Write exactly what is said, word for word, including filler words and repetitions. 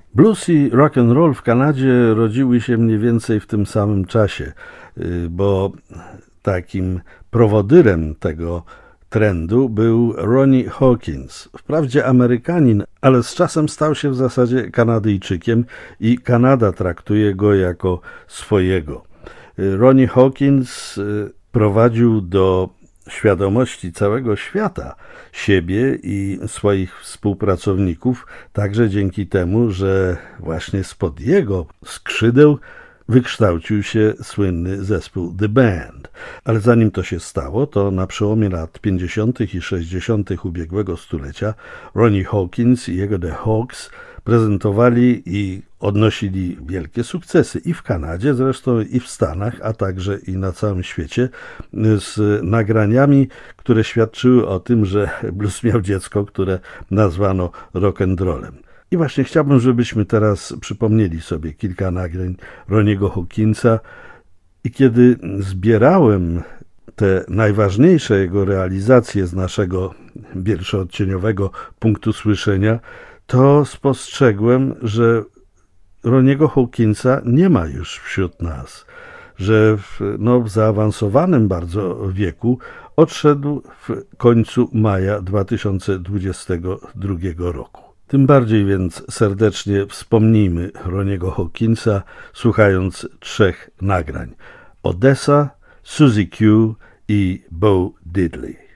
Blues i rock and roll w Kanadzie rodziły się mniej więcej w tym samym czasie, bo takim prowodyrem tego trendu był Ronnie Hawkins. Wprawdzie Amerykanin, ale z czasem stał się w zasadzie Kanadyjczykiem i Kanada traktuje go jako swojego. Ronnie Hawkins prowadził do świadomości całego świata siebie i swoich współpracowników, także dzięki temu, że właśnie spod jego skrzydeł wykształcił się słynny zespół The Band. Ale zanim to się stało, to na przełomie lat pięćdziesiątych i sześćdziesiątych ubiegłego stulecia Ronnie Hawkins i jego The Hawks prezentowali i odnosili wielkie sukcesy i w Kanadzie zresztą, i w Stanach, a także i na całym świecie z nagraniami, które świadczyły o tym, że blues miał dziecko, które nazwano rock'n'rollem. I właśnie chciałbym, żebyśmy teraz przypomnieli sobie kilka nagrań Ronniego Hawkinsa i kiedy zbierałem te najważniejsze jego realizacje z naszego pierwszoodcieniowego punktu słyszenia, to spostrzegłem, że Ronniego Hawkinsa nie ma już wśród nas, że w, no, w zaawansowanym bardzo wieku odszedł w końcu maja dwa tysiące dwudziestego drugiego roku. Tym bardziej więc serdecznie wspomnijmy Ronniego Hawkinsa, słuchając trzech nagrań: Odessa, Suzy Q i Bo Diddley.